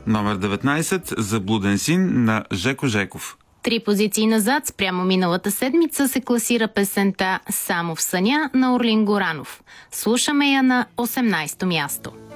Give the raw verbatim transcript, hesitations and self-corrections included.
Номер деветнайсет Заблуден син на Жеко Жеков. Три позиции назад спрямо миналата седмица се класира песента "Само в съня" на Орлин Горанов. Слушаме я на осемнайсето място.